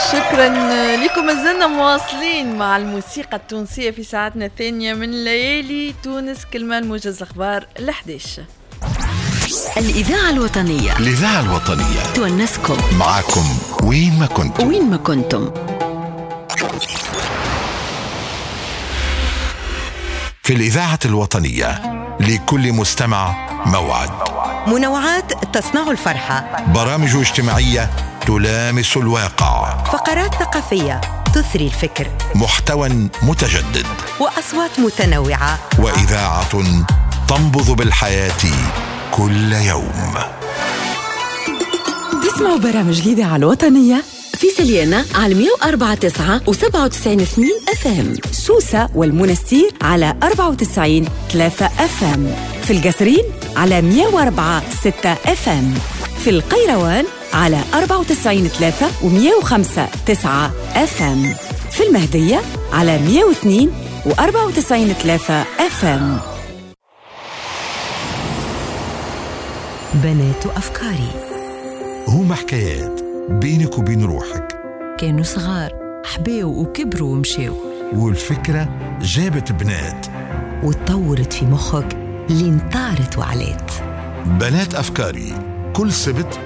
شكرا لكم. ما زلنا مواصلين مع الموسيقى التونسية في ساعتنا الثانية من ليالي تونس. كلمة الموجز أخبار 11. الإذاعة الوطنية. الإذاعة الوطنية تونسكم معكم وين ما كنتم. في الإذاعة الوطنية لكل مستمع موعد. منوعات تصنع الفرحة، برامج اجتماعية تلامس الواقع، فقرات ثقافية تثري الفكر، محتوى متجدد، وأصوات متنوعة، وإذاعة تنبض بالحياة كل يوم. تسمعوا برامج الإذاعة الوطنية في سليانة على 104.9 و97.2 FM، سوسة والمنستير على 94.3 FM، في القصرين على 104.6 FM، في القيروان على 94.3 و105.9 FM، في المهدية على 102 و94.3 FM. بنات أفكاري هما حكايات بينك وبين روحك، كانوا صغار حباو وكبروا ومشاو، والفكرة جابت بنات وتطورت في مخك لين طارت وعلات. بنات أفكاري كل سبت